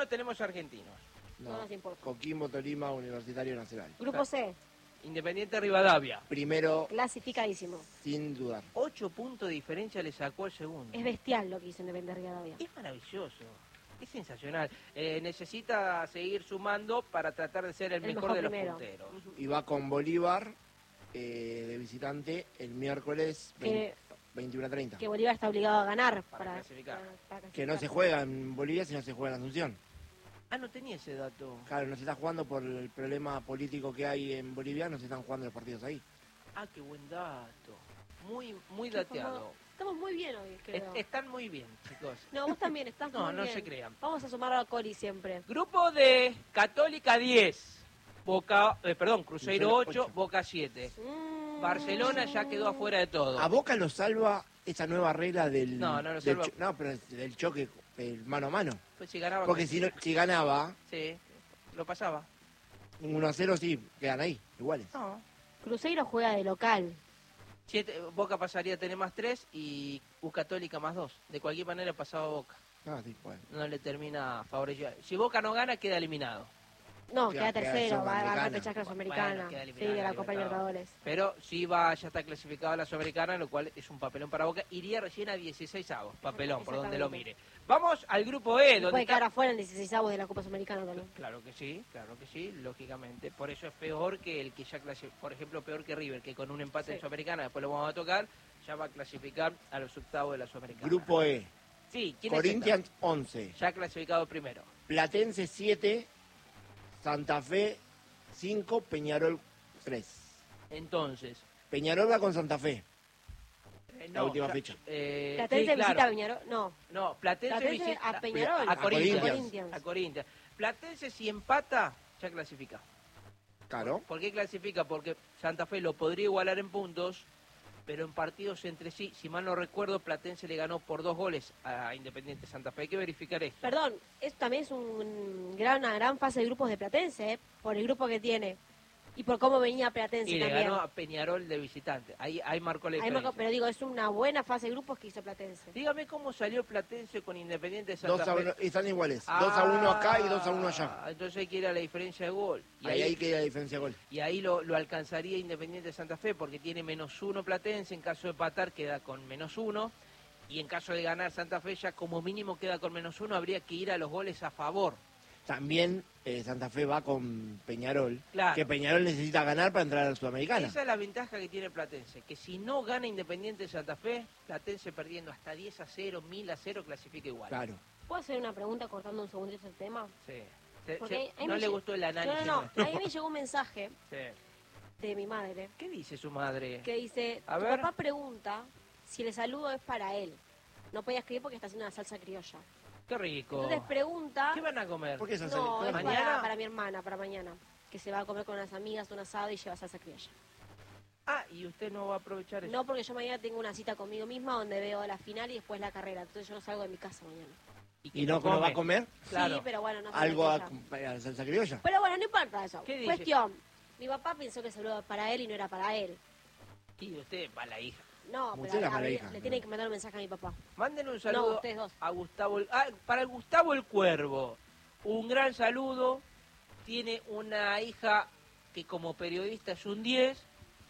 tenemos argentinos. No No nos importa. Coquimbo, Tolima, Universitario Nacional. Grupo C, Independiente Rivadavia. Primero, clasificadísimo. sin dudar. 8 puntos de diferencia le sacó al segundo. Es bestial lo que hizo Independiente Rivadavia. Es maravilloso. Es sensacional. Necesita seguir sumando para tratar de ser el mejor de los primero. punteros. Ujú. Y va con Bolívar de visitante el miércoles Que- 21:30. Que Bolívar está obligado a ganar Para clasificar. para Que no se clasificar. juega en Bolivia, sino se juega en Asunción. Ah, no tenía ese dato. Claro, no se está jugando por el problema político que hay en Bolivia, no se están jugando los partidos ahí. Ah, qué buen dato. Muy Qué dateado. famoso. Estamos muy bien hoy, creo. Están muy bien, chicos. No, vos también estás No, muy no bien. se crean. Vamos a sumar a Coli siempre. Grupo de Católica 10. Cruzeiro Cruzeiro 8, 8. Boca 7. Mm. Barcelona ya quedó afuera de todo. ¿A Boca lo salva esa nueva regla del... No, no lo del salva. no, pero del choque el mano a mano? Pues si ganaba. Porque si ganaba Sí, lo pasaba. 1-0, sí, quedan ahí, iguales. No. Cruzeiro juega de local. Boca pasaría a tener más 3 y U Católica más 2. De cualquier manera pasaba Boca. Ah, sí, bueno. No le termina favoreciendo. Si Boca no gana, queda eliminado. No, Queda queda tercero, va a Sudamericana. repechaje Sudamericana. Bueno, queda Sí, eliminada de la la Copa Libertadores. Libertadores. Pero sí ya está clasificada la Sudamericana, lo cual es un papelón para Boca. Iría recién a 16avos, papelón, por donde lo mire. Vamos al grupo E, donde Puede está... quedar afuera en 16avos de la Copa Sudamericana también. Claro que sí, lógicamente. Por eso es peor que el que ya clasificó, por ejemplo, peor que River, que con un empate en Sí. Sudamericana, después lo vamos a tocar, ya va a clasificar a los octavos de la Sudamericana. Grupo E, Sí, ¿quién es Corinthians 11, esta? Ya clasificado primero. Platense 7, Santa Fe 5, Peñarol 3. Entonces... Peñarol va con Santa Fe. La última ya, fecha. Platense sí, visita claro. a Peñarol. No, No, Platense Platense visita a Peñarol. a Corinthians. Corinthians. A Corinthians. Platense si empata, ya clasifica. Claro. ¿Por qué clasifica? Porque Santa Fe lo podría igualar en puntos, pero en partidos entre sí, si mal no recuerdo, Platense le ganó por 2 goles a Independiente Santa Fe. Hay que verificar esto. Perdón, esto también es una gran fase de grupos de Platense, por el grupo que tiene. Y por cómo venía Platense Y le también. ganó a Peñarol de visitante. Ahí marcó la Ahí diferencia. marcó, pero digo, es una buena fase de grupos que hizo Platense. Dígame cómo salió Platense con Independiente Santa 2-1, Fe. están iguales. 2-1 acá y 2-1 allá. Entonces hay que ir a la diferencia de gol. Y Ahí queda la diferencia de gol. Y ahí lo alcanzaría Independiente Santa Fe porque tiene -1 Platense, en caso de empatar queda con -1 y en caso de ganar Santa Fe ya como mínimo queda con -1, habría que ir a los goles a favor. También Santa Fe va con Peñarol, Claro. que Peñarol necesita ganar para entrar a la Sudamericana. Esa es la ventaja que tiene Platense, que si no gana Independiente Santa Fe, Platense perdiendo hasta 10-0, 1000-0 clasifica igual. Claro. ¿Puedo hacer una pregunta cortando un segundito el tema? Sí. Porque ahí No me le lle- gustó el análisis. No, nuestro. ahí me llegó un mensaje Sí. de mi madre ¿Qué dice su madre? que dice, A tu ver. papá pregunta si el saludo es para él. No podía escribir porque está haciendo una salsa criolla. Qué rico. Entonces pregunta... ¿Qué van a comer? ¿Por qué esa No, es ¿Mañana? para mi hermana, para mañana. Que se va a comer con unas amigas un asado y lleva salsa criolla. Ah, y usted no va a aprovechar eso. No, porque yo mañana tengo una cita conmigo misma donde veo la final y después la carrera. Entonces yo no salgo de mi casa mañana. ¿Y no va a comer? Claro. Sí, pero bueno, no sé Algo la a, criolla. a la salsa criolla. Pero bueno, no importa eso. ¿Qué dice? Cuestión. Mi papá pensó que el saludo era para él y no era para él. Y usted va la hija. No, Usted pero era para la le hija. tiene que mandar un mensaje a mi papá. Mándenle un No, saludo ustedes dos. a Gustavo. Para Gustavo el Cuervo, un gran saludo. Tiene una hija que como periodista es un 10.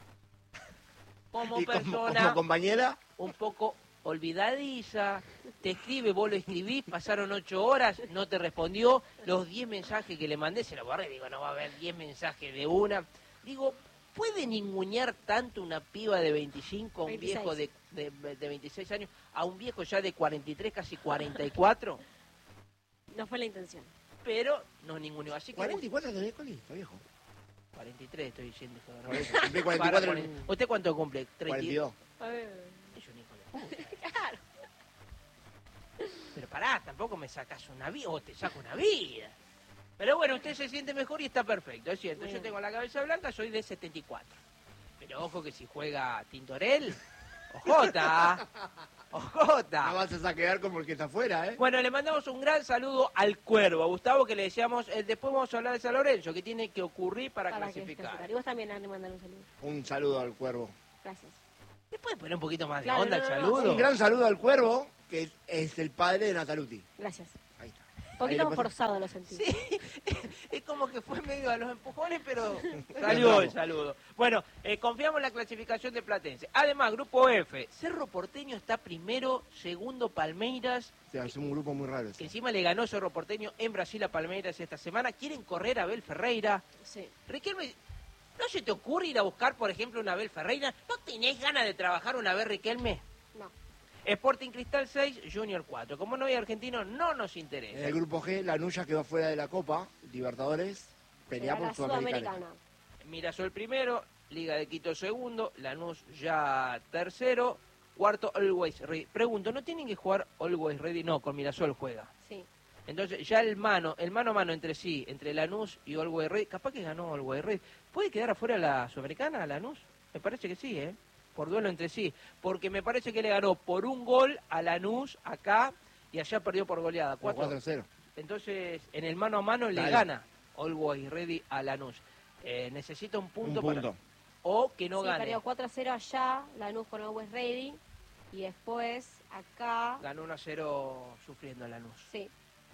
Como Y persona como compañera, un poco olvidadiza. Te escribe, vos lo escribís, pasaron 8 horas, no te respondió. Los 10 mensajes que le mandé se los borré. Digo, no va a haber 10 mensajes de una. Digo, ¿puede ningunear tanto una piba de 25 a un 26. viejo de 26 años a un viejo ya de 43, casi 44? No fue la intención. Pero no ninguneó. Así que 44 tenés, Coli, está viejo. 43 estoy diciendo. hijo de Por eso, Ramón. cumplí Para 44 poner- ¿Usted cuánto cumple? 42. Es un hijo de puta. Pero pará, tampoco me sacas una vida, o te saco una vida. Pero bueno, usted se siente mejor y está perfecto, es cierto. Yo Bien. tengo la cabeza blanca, soy de 74. Pero ojo que si juega Tintorel, ojota, No ojota. vas a saquear como el que está afuera, ¿eh? Bueno, le mandamos un gran saludo al Cuervo, a Gustavo, que le decíamos, después vamos a hablar de San Lorenzo, que tiene que ocurrir para que clasificar. Y vos también, Andy, mandar un saludo. Un saludo al Cuervo. Gracias. ¿Le puede poner un poquito más de Claro, onda no, al no, no. saludo? Un gran saludo al Cuervo, que es el padre de Nataluti. Gracias. Ahí está. poquito pasó. forzado lo sentí. Sí, es como que fue medio a los empujones, pero salió el saludo. Bueno, confiamos en la clasificación de Platense. Además, grupo F, Cerro Porteño está primero, segundo Palmeiras, O sea, es un grupo muy raro ese. que encima le ganó Cerro Porteño en Brasil a Palmeiras esta semana. Quieren correr a Abel Ferreira. Sí. Riquelme, ¿no se te ocurre ir a buscar, por ejemplo, una Abel Ferreira? ¿No tenés ganas de trabajar una vez, Riquelme? No. Sporting Cristal 6, Junior 4. Como no hay argentino, no nos En interesa. el grupo G, Lanús quedó fuera de la Copa Libertadores, pelea Será por la Sudamericana. Sudamericana. Mirasol primero, Liga de Quito segundo, Lanús ya tercero, cuarto Always Ready. Pregunto, ¿no tienen que jugar Always Ready? No, con Mirasol juega. Sí. Entonces ya el mano a mano entre sí, entre Lanús y Always Ready, capaz que ganó Always Ready. ¿Puede quedar afuera la Sudamericana, Lanús? Me parece que sí, por duelo entre sí. Porque me parece que le ganó por un gol a Lanús acá y allá perdió por goleada. 4-0. Entonces, en el mano a mano le Dale. gana Always Ready a Lanús. Necesita un punto, Un punto. o que no Sí, gane. perdió 4-0 allá, Lanús con Always Ready. Y después, acá, Ganó 1-0 sufriendo a Lanús. sí.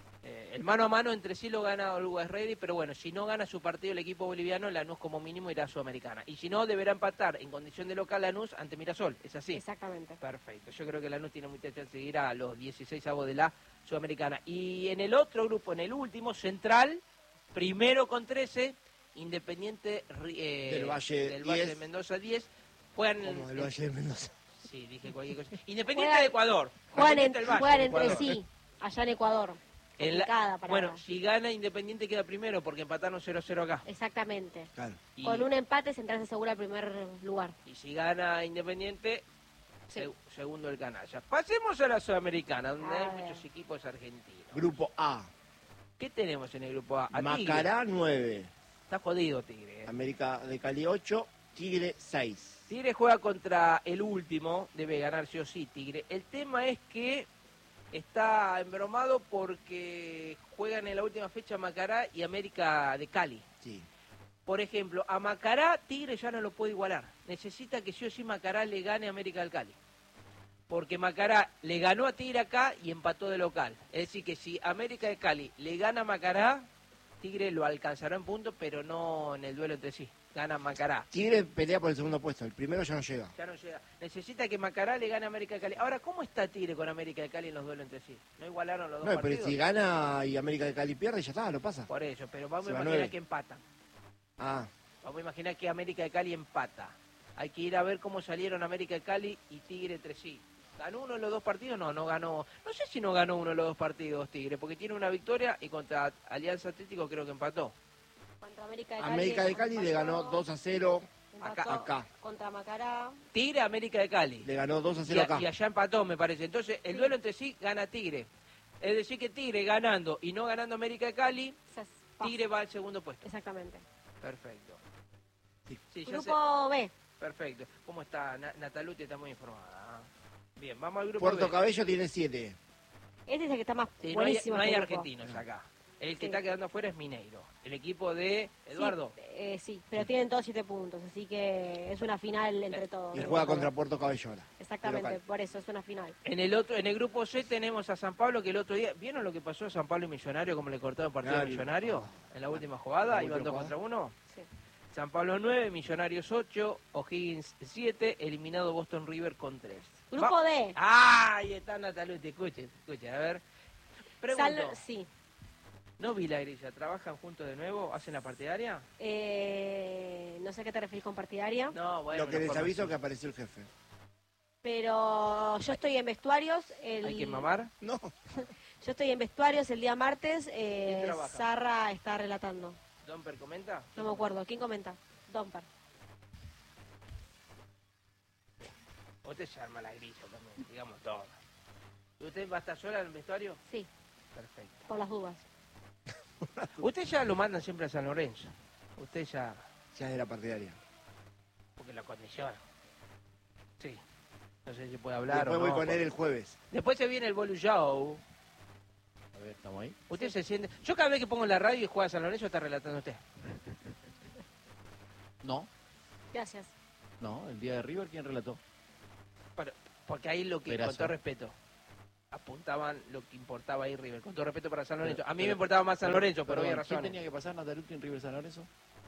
El mano a mano entre sí lo gana Always Ready, pero bueno, si no gana su partido el equipo boliviano, Lanús como mínimo irá a Sudamericana. Y si no, deberá empatar en condición de local Lanús ante Mirasol. ¿Es así? Exactamente. Perfecto. Yo creo que Lanús tiene mucha chance de ir a los 16avos de la Sudamericana. Y en el otro grupo, en el último, Central, primero con 13, Independiente Del Valle 10. de Mendoza 10. Juegan Como del Valle de Mendoza. Sí, dije cualquier cosa. Independiente de Ecuador. Juegan, Independiente del Valle, juegan de entre Ecuador. sí, allá en Ecuador. En la- Complicada para- Bueno, si gana Independiente queda primero porque empataron 0-0 acá. Exactamente. Claro. Y, Con un empate Central se asegura el primer lugar. y si gana Independiente, Sí. segundo el canalla. Pasemos a la Sudamericana, donde A hay ver. muchos equipos argentinos. Grupo A, ¿Qué tenemos en el grupo A? A Tigre. Macará 9, Está jodido Tigre. América de Cali 8, Tigre 6. Tigre juega contra el último, debe ganar sí o sí Tigre. El tema es que está embromado porque juegan en la última fecha Macará y América de Cali. Sí. Por ejemplo, a Macará Tigre ya no lo puede igualar. Necesita que sí o sí Macará le gane a América del Cali. Porque Macará le ganó a Tigre acá y empató de local. Es decir, que si América de Cali le gana a Macará, Tigre lo alcanzará en puntos, pero no en el duelo entre sí. Gana Macará. Tigre pelea por el segundo puesto, el primero ya no llega. Ya no llega. Necesita que Macará le gane a América de Cali. Ahora, ¿cómo está Tigre con América de Cali en los duelos entre sí? ¿No igualaron los dos No, partidos? pero si gana y América de Cali pierde, ya está, lo pasa. Por eso, pero vamos a Se va imaginar 9. que empatan. Ah, Vamos a imaginar que América de Cali empata. Hay que ir a ver cómo salieron América de Cali y Tigre entre sí. ¿Ganó uno de los dos partidos? No, no ganó. No sé si no ganó uno de los dos partidos Tigre, porque tiene una victoria y contra Alianza Atlético creo que empató. Contra América de Cali. América de Cali le ganó 2-0 empató acá. Contra Macará. Tigre, América de Cali. Le ganó 2-0 Y, acá. y allá empató, me parece. Entonces, el duelo entre sí gana Tigre. Es decir, que Tigre ganando y no ganando América de Cali, Tigre va al segundo puesto. Exactamente. Perfecto. Sí. Sí, ya Grupo B. Perfecto. ¿Cómo está? Nataluti está muy informada. Bien, vamos al grupo Puerto B. Cabello tiene 7. Este es el que está más Sí, no hay, buenísimo. no hay este grupo. argentinos acá. El que Sí. está quedando afuera es Mineiro. El equipo de Eduardo. Sí, sí, pero tienen todos 7 puntos, así que es una final entre todos. Y juega contra Puerto Cabello ahora. Exactamente, de local. por eso es una final. En el grupo C tenemos a San Pablo, que el otro día, ¿vieron lo que pasó a San Pablo y Millonario, cómo le cortaron el partido a Claro. Millonario? En la última jugada, La iban última 2 contra 1. Sí. San Pablo 9, Millonarios 8, O'Higgins 7, eliminado Boston River con 3. Grupo D. ¡Ah! Ahí está Nataluti, escuchen, a ver. Pregunto, Sí. ¿no vi la grilla? ¿Trabajan juntos de nuevo? ¿Hacen la partidaria? No sé a qué te referís con partidaria, No, bueno. Lo que una les forma aviso así. que apareció el jefe. pero yo estoy en vestuarios. ¿Hay que mamar? No, Yo estoy en vestuarios el día martes. trabaja? Sarra está relatando. ¿Domper comenta? No me acuerdo. ¿Quién comenta? Domper. Usted se arma la grilla también, digamos todo. ¿Usted va a estar sola en el vestuario? Sí, Perfecto. por las dudas. Usted ya lo mandan siempre a San Lorenzo. Usted ya, ya era partidaria. porque lo condiciona. Sí. No sé si puede hablar Después o voy no, con él porque- el jueves. Después se viene el Bolu Show. A ver, ¿estamos ahí? Usted se siente... Yo cada vez que pongo la radio y juega San Lorenzo está relatando usted. No, Gracias. no, el día de River, ¿quién relató? Porque ahí lo que, Perazo. con todo respeto, apuntaban lo que importaba ahí River. Con todo respeto para San Lorenzo. A mí me importaba más San Lorenzo, por obvias ¿quién razones. tenía que pasar, Nataluti, en River San Lorenzo?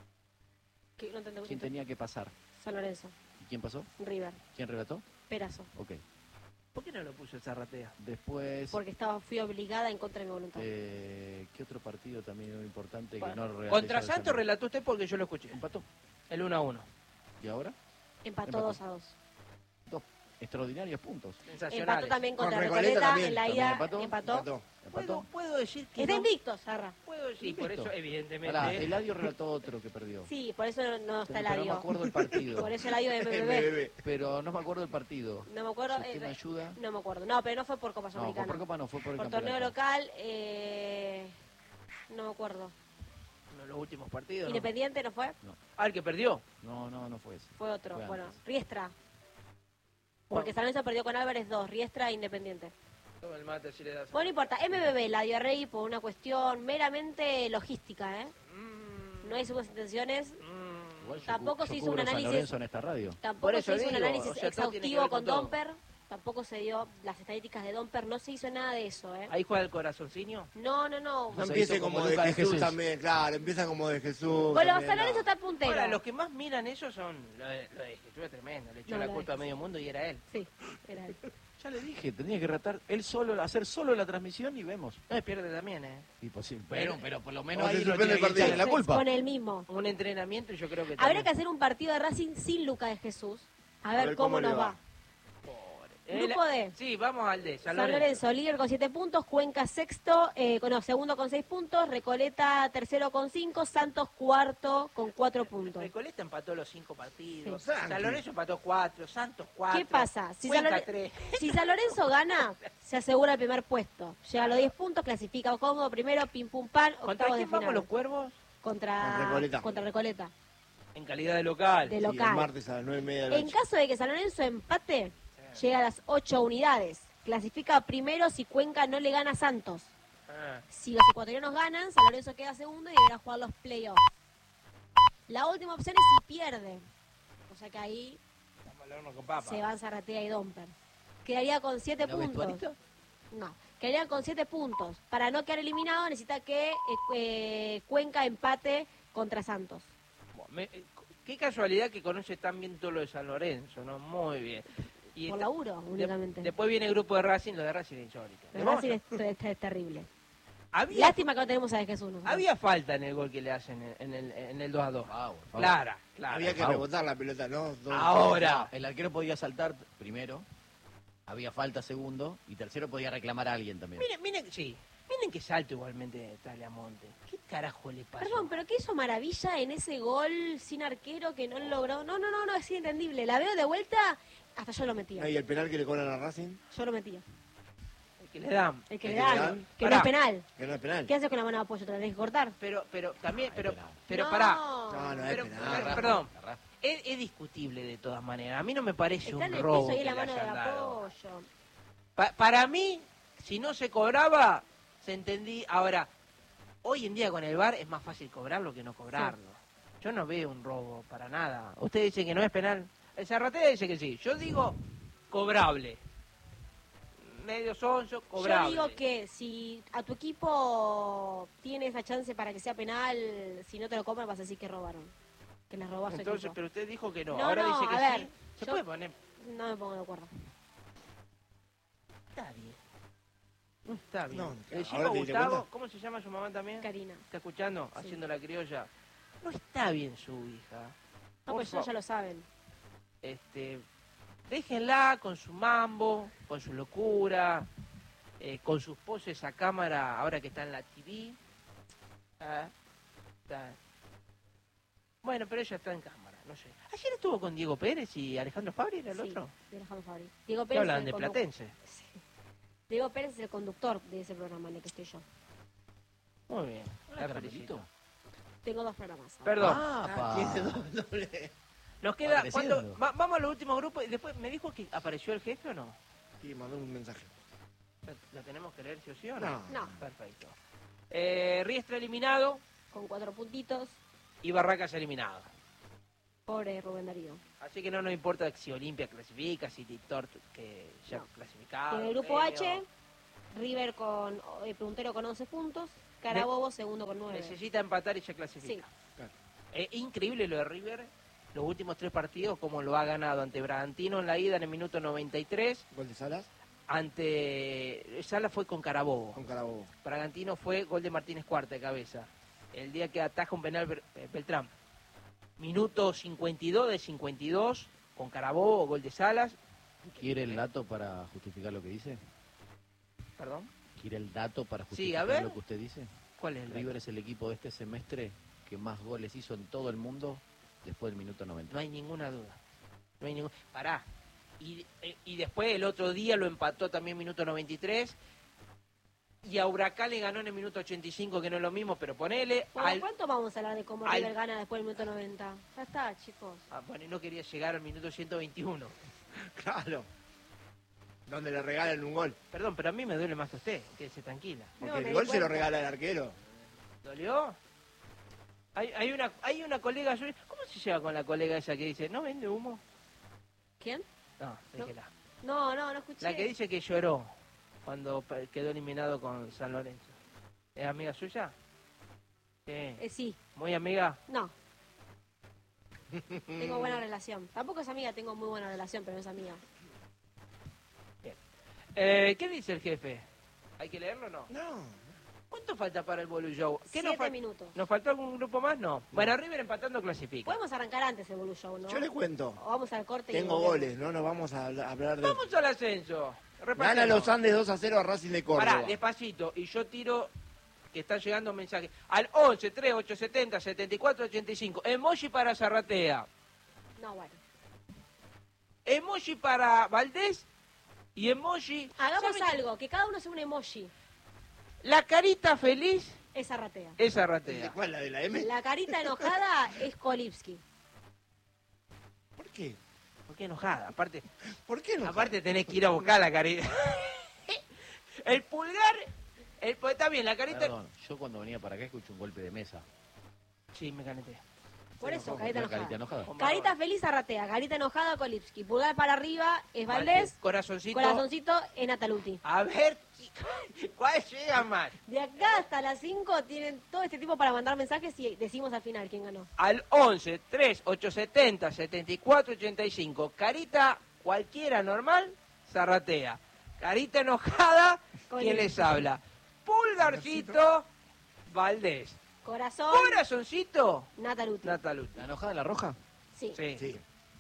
No te ¿Quién tenía que pasar? San Lorenzo, ¿Y quién pasó? River, ¿Quién relató? Perazo. Ok. ¿Por qué no lo puso el Zarratea? Después, Porque fui obligada en contra de mi voluntad. ¿qué otro partido también importante que no relaté? Contra ya de San Santos Lorenzo? relató usted porque yo lo escuché. ¿Empató? El 1-1. ¿Y ahora? Empató empató. 2-2. Dos extraordinarios puntos. Sensacionales. Empató también contra Con Recoleta Recoleta también. en la ¿También ida. empató? Empató. ¿Puedo decir que Está no? invicto, Sarra. Puedo decir, por Invicto. eso, evidentemente. Pará, Eladio relató otro que perdió. Sí, por eso no está el Pero no me Eladio. acuerdo el partido. Por eso el Eladio de MBB. Pero no me acuerdo el partido. No me acuerdo. Si usted me ayuda. No me acuerdo. No, pero no fue por Copa No, fue Sudamericana. por Copa no, fue por el Por campeonato. torneo local, no me acuerdo. Uno de los últimos partidos. ¿no? Independiente no fue, Ah, el que perdió. No fue ese. fue otro. Fue Bueno, antes. Riestra. Porque San Lorenzo perdió con Álvarez 2, Riestra e Independiente. Toma el mate, así le das. Bueno, no importa. MBB, la dio a Rey por una cuestión meramente logística, ¿eh? No hay segundas intenciones. Igual yo Tampoco yo se hizo un cubro San análisis. Lorenzo en esta radio. Tampoco Por eso se hizo un digo, análisis o sea, todo tiene que exhaustivo ver con con todo. Domper. Tampoco se dio las estadísticas de Domper. No se hizo nada de eso, ¿eh? Ahí juega el corazoncillo. No. No Se empiece hizo como como de Lucas de Jesús, Jesús. también, claro, empieza como de Jesús. Bueno, también, San Lorenzo no. está puntero. Ahora, los que más miran eso son lo de Jesús, es tremendo. Le echó No, la lo culpa a de medio mundo y era él. Sí, era él. Ya le dije, tenía que retar él solo, hacer solo la transmisión y vemos. No, pierde también, ¿eh? Y posible. Pero- Pero por lo O menos se ahí no suspende tiene el que partido. echarle la culpa. Con el mismo. Un entrenamiento y yo creo que Habría también. que hacer un partido de Racing sin Lucas de Jesús. A ver cómo le nos va. Grupo D. Sí, vamos al de San San Lorenzo. Lorenzo, líder con 7 puntos, Cuenca sexto, segundo con 6 puntos, Recoleta tercero con 5, Santos cuarto con 4 puntos. Recoleta empató los 5 partidos. Sí. San Lorenzo empató 4, Santos 4. ¿Qué pasa? Si San, Cuenca Lore- 3. si San Lorenzo gana, se asegura el primer puesto. Llega a los 10 puntos, clasifica cómodo primero, pim pum pan, ¿Contra octavos de quién vamos final. los cuervos? Contra Recoleta, En calidad de local. de Sí, local. el martes a las 9:30 de la En noche. caso de que San Lorenzo empate, llega a las 8 unidades. Clasifica primero si Cuenca no le gana a Santos. Ah, Si los ecuatorianos ganan, San Lorenzo queda segundo y deberá jugar los playoffs. La última opción es si pierde. O sea que ahí vamos al horno con papa. se van Zarratea y Domper. Quedaría con 7 ¿Los puntos. vestuaristas? No, quedarían con 7 puntos. Para no quedar eliminado necesita que Cuenca empate contra Santos. Qué casualidad que conoce tan bien todo lo de San Lorenzo, ¿no? Muy bien. Y Por está- laburo, únicamente. Después viene el grupo de Racing, lo de Racing es insólito. Pero Racing es terrible. Había, Lástima que no tenemos a De Jesús. nosotros. había falta en el gol que le hacen en el 2-2. Ah, por favor. Clara. Había que Pau. rebotar la pelota, ¿no? Ahora. El arquero podía saltar primero, había falta segundo, y tercero podía reclamar a alguien también. Miren que salto igualmente Tagliamonte. ¿Qué carajo le pasa? Perdón, pero ¿qué hizo maravilla en ese gol sin arquero que no logró? No, es inentendible. La veo de vuelta, hasta yo lo metía. ¿Y el penal que le cobran a Racing? Yo lo metía. El que le dan. El que ¿El le que le dan, dan? que no Pará. es penal. Que no es penal. ¿Qué haces con la mano de apoyo? ¿Te la tenés que cortar? Pero también, pero No. pará. No, no es Pero- penal. perdón. Es discutible de todas maneras. A mí no me parece Está un en el robo piso ahí que la le mano de hayan dado. apoyo. Para mí, si no se cobraba, se entendí. Ahora, hoy en día con el VAR es más fácil cobrarlo que no cobrarlo. Yo no veo un robo para nada. Usted dice que no es penal. El Zarratea dice que sí. Yo digo cobrable. Medio sonso, cobrable. Yo digo que si a tu equipo tiene esa chance para que sea penal, si no te lo cobran vas a decir que robaron. Que les robó a su Entonces, equipo. pero usted dijo que no. No, Ahora no, dice que a ver, sí. Se yo- puede poner. No me pongo de acuerdo. Está bien. No está bien. No, El ahora chico te diste Gustavo, cuenta. ¿cómo se llama su mamá también? Karina. ¿Está escuchando? Sí. Haciendo la criolla. No está bien su hija. No, Por pues favor. ya lo saben. Déjenla con su mambo, con su locura, con sus poses a cámara ahora que está en la TV. Está. Bueno, pero ella está en cámara, no sé. Ayer estuvo con Diego Pérez y Alejandro Fabri, ¿era el Sí, otro? de Alejandro Fabri. Diego ¿Qué Pérez hablan es de el Platense? Sí. Diego Pérez es el conductor de ese programa en el que estoy yo. Muy bien, la Carmelito. felicito. Tengo 2 programas. Perdón, Tiene doble. nos queda... Va ¿cuándo? creciendo. Vamos al último grupo y después, ¿me dijo que apareció el jefe o no? Sí, mandó un mensaje. ¿Lo tenemos que leer sí o sí o no? No. No, Perfecto. Riestra eliminado con 4 puntitos. y Barracas eliminado. Pobre Rubén Darío. Así que no nos importa si Olimpia clasifica, si Dictor que ya No. clasificado. En el grupo Gremio. H, River con puntero con 11 puntos, Carabobo segundo con 9. Necesita empatar y se clasifica. Sí. Claro. Es increíble lo de River, los últimos 3 partidos, como lo ha ganado ante Bragantino en la ida en el minuto 93, Gol de Salas ante Sala fue con Carabobo, con Carabobo. Bragantino fue gol de Martínez Cuarta de cabeza, el día que ataja un penal Beltrán. Minuto 52 de 52, con Carabobo, gol de Salas. ¿Quiere el dato para justificar lo que dice? Perdón, ¿Quiere el dato para Sí, justificar a ver. lo que usted dice? ¿cuál es el River es el equipo de este semestre que más goles hizo en todo el mundo después del minuto 90. No hay ninguna duda. No hay ningún... Pará. Y después el otro día lo empató también minuto 93. Y a Huracán le ganó en el minuto 85, que no es lo mismo, pero ponele... Bueno, ¿cuánto vamos a hablar de cómo al- River gana después del minuto 90? Ya está, chicos. Bueno, y no quería llegar al minuto 121. Claro. Donde le regalan un gol. Perdón, pero a mí me duele más que usted. Quédese tranquila. Porque No, me el di gol se lo cuenta. regala el arquero. ¿Dolió? Hay una colega... ¿Cómo se lleva con la colega esa que dice, no vende humo? ¿Quién? No, déjela. No escuché. La que dice que lloró cuando quedó eliminado con San Lorenzo. ¿Es amiga suya? Sí. Sí, ¿Muy amiga? no. Tengo buena relación. Tampoco es amiga, tengo muy buena relación, pero no es amiga. ¿Qué dice el jefe? ¿Hay que leerlo o no? No. ¿Cuánto falta para el Bolu Show? 7 minutos. ¿Nos faltó algún grupo más? No. Bueno, River empatando clasifica. Podemos arrancar antes el Bolu Show, ¿no? Yo le cuento. O vamos al corte y Tengo volvemos. goles, no nos vamos a hablar de... Vamos al ascenso. Repasemos. Gana los Andes 2-0 a Racing de Córdoba. Pará, despacito. Y yo tiro que están llegando mensajes. Al 11 3 870 74 85. Emoji para Zarratea. No, bueno. Emoji para Valdés. Y emoji... Hagamos ¿saben? algo, que cada uno sea un emoji. La carita feliz Esa ratea. es ¿De Zarratea. cuál? ¿La de la M? La carita enojada es Kolipski. ¿Por qué? ¿Por qué enojada? Aparte... ¿Por qué no? Aparte tenés que ir a buscar la carita. El pulgar, pues está bien, la carita... Perdón, yo cuando venía para acá escuché un golpe de mesa. Sí, me calenté. Por eso, carita ¿Una enojada. carita enojada? Con Carita marrón. feliz Arratea, carita enojada Kolipski. Pulgar para arriba es Valdés, Corazoncito. corazoncito es Nataluti. A ver, ¿cuál llega más? De acá hasta las 5 tienen todo este tipo para mandar mensajes y decimos al final quién ganó. Al 11 3 870 74 85. Carita cualquiera normal, Zarratea. Carita enojada, Con ¿quién el- les habla? Pulgarcito, Valdés. Corazón, Corazoncito, Nataluti. Nataluti. ¿La enojada la roja? Sí. Sí. Sí.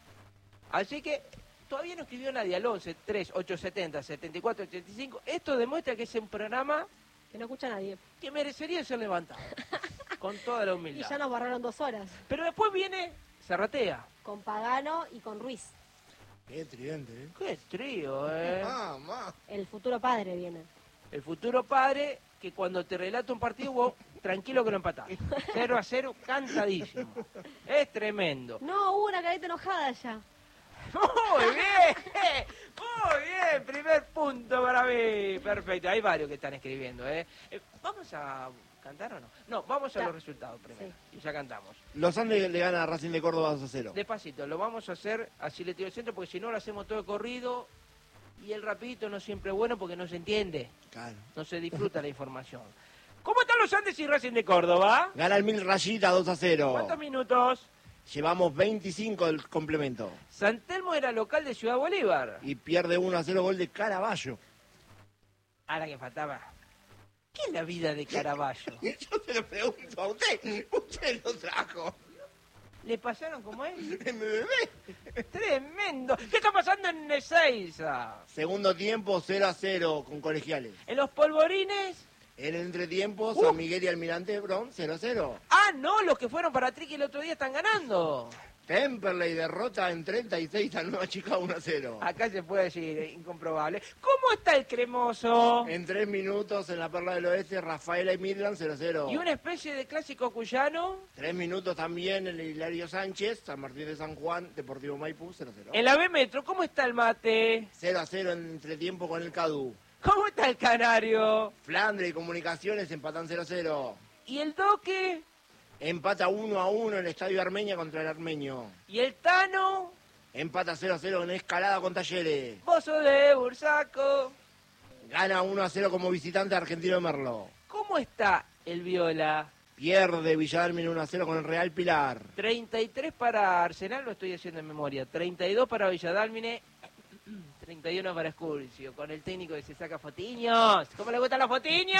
Así que todavía no escribió nadie al 11 3 870 74 85. Esto demuestra que es un programa Que no escucha nadie. que merecería ser levantado. Con toda la Y humildad. ya nos barraron 2 horas. Pero después viene Zarratea. Con Pagano y con Ruiz. Qué tridente, ¿eh? Qué trío, ¿eh? Mamá. El futuro padre viene. El futuro padre que cuando te relata un partido vos tranquilo que lo empatás. 0-0 cantadísimo. Es tremendo. No, hubo una carita enojada ya. Muy bien, muy bien, primer punto para mí. Perfecto, hay varios que están escribiendo, ¿eh? ¿Vamos a cantar o no? No, vamos a Ya. los resultados primero. Y ya cantamos. Los Andes le gana a Racing de Córdoba 2-0. Despacito, lo vamos a hacer así le tiro el centro porque si no lo hacemos todo de corrido y el rapidito no siempre es bueno porque no se entiende, Claro. no se disfruta la información. ¿Cómo están los Andes y Racing de Córdoba? Gana el Mil Rayita 2-0. ¿Cuántos minutos? Llevamos 25 del complemento. San Telmo era local de Ciudad Bolívar. Y pierde 1-0 gol de Caraballo. Ahora que faltaba. ¿Qué es la vida de Caraballo? Yo se lo pregunto a usted. Usted lo trajo. ¿Le pasaron como es? MBB. ¡Tremendo! ¿Qué está pasando en Ezeiza? Segundo tiempo 0-0 con Colegiales. ¿En los polvorines? En el entretiempo, San Miguel y Almirante Brown 0-0. Ah, no, los que fueron para Triqui el otro día están ganando. Temperley derrota en 36 a Nueva Chicago 1-0. Acá se puede decir, incomprobable. ¿Cómo está el cremoso? En 3 minutos en la Perla del Oeste, Rafaela y Midland 0-0. ¿Y una especie de clásico cuyano? 3 minutos también en el Hilario Sánchez, San Martín de San Juan, Deportivo Maipú 0-0. En la B Metro, ¿cómo está el mate? 0-0 en entretiempo con el Cadu. ¿Cómo está el canario? Flandre y Comunicaciones empatan 0-0. ¿Y el Doque? Empata 1-1 en el Estadio Armenia contra el Armenio. ¿Y el Tano? Empata 0-0 en Escalada con Talleres. Vos sos de Bursaco. Gana 1-0 como visitante Argentino de Merlo. ¿Cómo está el Viola? Pierde Villa Dálmine 1-0 con el Real Pilar. 33 para Arsenal, lo estoy haciendo en memoria. 32 para Villa Dálmine. 31 para Excursio, con el técnico que se saca fotiños. ¿Cómo le gustan los fotiños?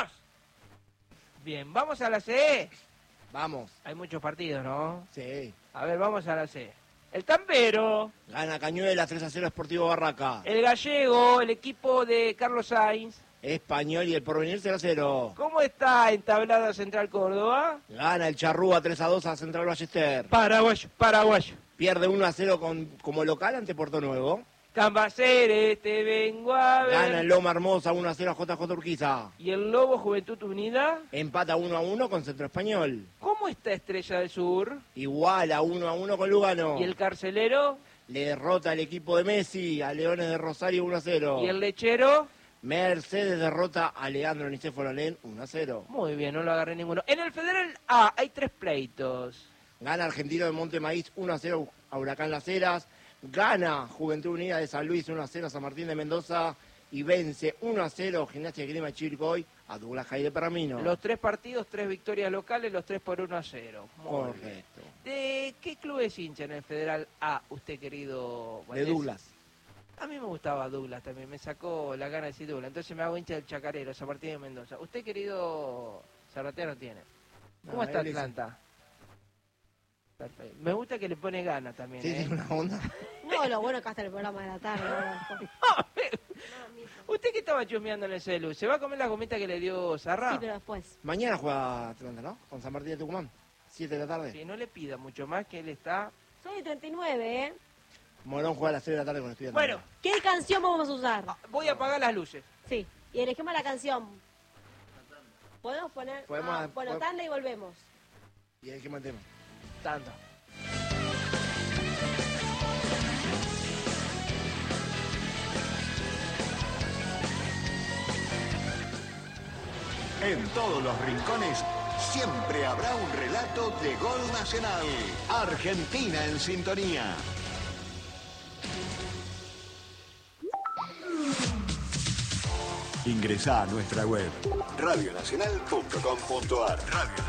Bien, vamos a la C. Vamos. Hay muchos partidos, ¿no? Sí. A ver, vamos a la C. El Tampero, Gana Cañuelas 3-0 Sportivo Barraca. el Gallego, el equipo de Carlos Sainz. Español y el Porvenir 0-0. ¿Cómo está entablada Central Córdoba? Gana el Charrúa 3-2 a Central Ballester. Paraguayo. Pierde 1-0 como local ante Puerto Nuevo. Cambaceres, te vengo a ver. Gana el Loma Hermosa 1-0 a JJ Urquiza. ¿Y el Lobo Juventud Unida? Empata 1-1 con Centro Español. ¿Cómo está Estrella del Sur? Iguala 1-1 con Lugano. ¿Y el Carcelero? Le derrota el equipo de Messi a Leones de Rosario 1-0. ¿Y el Lechero? Mercedes derrota a Leandro Nicéforo Alén 1-0. Muy bien, no lo agarré ninguno. En el Federal A hay 3 pleitos. Gana Argentino de Monte Maíz 1-0 a Huracán Las Heras. Gana Juventud Unida de San Luis 1-0 a San Martín de Mendoza. Y vence 1-0 Gimnasia de Grima Chiricoy a Douglas Jai de Perramino. Los 3 partidos, 3 victorias locales, los 3 por 1-0. Correcto. ¿De qué club es hincha en el Federal A, usted querido De Valdés? Douglas. A mí me gustaba Douglas también, me sacó la gana de decir Douglas. Entonces me hago hincha del Chacarero, San Martín de Mendoza. ¿Usted, querido Zarratea, tiene? ¿Cómo No, está él es- Atlanta? Perfecto. Me gusta que le pone gana también, Sí, ¿eh? tiene una onda. No, lo bueno que hasta el programa de la tarde. ¿no? ¿Usted que estaba chusmeando en el celu? ¿Se va a comer la gomita que le dio Zarra? Sí, pero después. Mañana juega Atlanta, ¿no? Con San Martín de Tucumán. 7 de la tarde. Sí, no le pida mucho más, que él está... Soy 39, ¿eh? Morón juega a las 6 de la tarde con Estudiantes. Bueno, ¿Qué canción vamos a usar? voy a apagar las luces. Sí, y elegimos la canción. ¿Podemos poner? Podemos- bueno, pod- tanda y volvemos. Y el que más tema. Tanto. En todos los rincones siempre habrá un relato de gol nacional. Argentina en sintonía. Ingresá a nuestra web radionacional.com.ar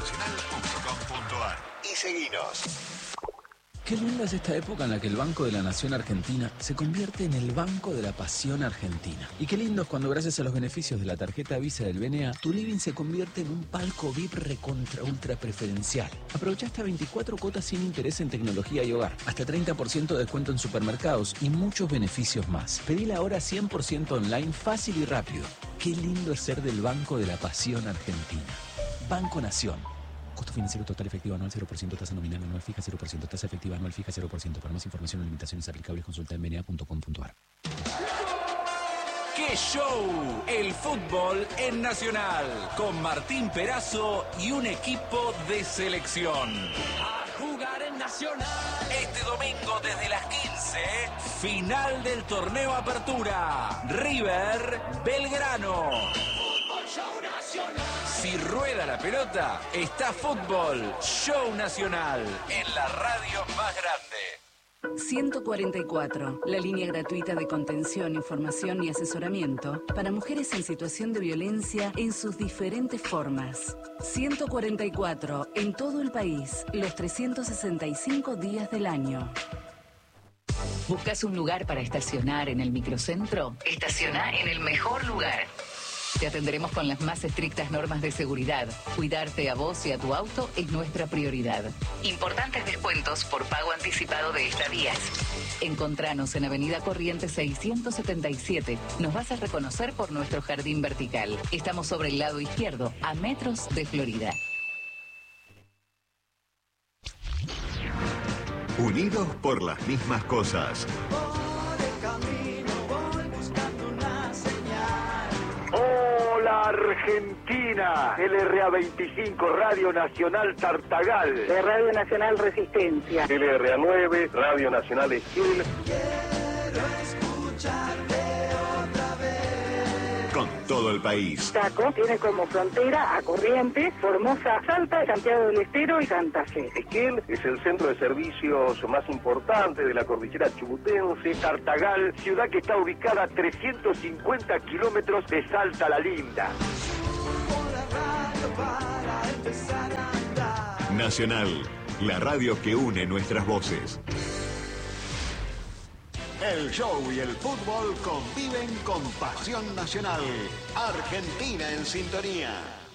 y seguinos. Qué linda es esta época en la que el Banco de la Nación Argentina se convierte en el Banco de la Pasión Argentina. Y qué lindo es cuando gracias a los beneficios de la tarjeta Visa del BNA, tu living se convierte en un palco VIP recontra ultra preferencial. Aprovecha hasta 24 cuotas sin interés en tecnología y hogar, hasta 30% de descuento en supermercados y muchos beneficios más. Pedila ahora 100% online, fácil y rápido. Qué lindo es ser del Banco de la Pasión Argentina. Banco Nación. Costo financiero total efectivo anual 0%, tasa nominal anual fija 0%, tasa efectiva anual fija 0%. Para más información o limitaciones aplicables consulta en bna.com.ar. ¡Qué show! El fútbol en Nacional, con Martín Perazo y un equipo de selección. A jugar en Nacional. Este domingo desde las 15, final del torneo Apertura. River Belgrano. Si rueda la pelota, está fútbol, show nacional, en la radio más grande. 144, la línea gratuita de contención, información y asesoramiento para mujeres en situación de violencia en sus diferentes formas. 144, en todo el país, los 365 días del año. ¿Buscas un lugar para estacionar en el microcentro? Estaciona en el mejor lugar. Te atenderemos con las más estrictas normas de seguridad. Cuidarte a vos y a tu auto es nuestra prioridad. Importantes descuentos por pago anticipado de estadías. Encontranos en Avenida Corrientes 677. Nos vas a reconocer por nuestro jardín vertical. Estamos sobre el lado izquierdo, a metros de Florida. Unidos por las mismas cosas. Hola Argentina, LRA 25, Radio Nacional Tartagal, Radio Nacional Resistencia, LRA 9, Radio Nacional Esquil. Con todo todo el país. Chaco tiene como frontera a Corrientes, Formosa, Salta, Santiago del Estero y Santa Fe. Esquel es el centro de servicios más importante de la cordillera chubutense. Tartagal, ciudad que está ubicada a 350 kilómetros de Salta la Linda. Nacional, la radio que une nuestras voces. El show y el fútbol conviven con pasión nacional. Argentina en sintonía.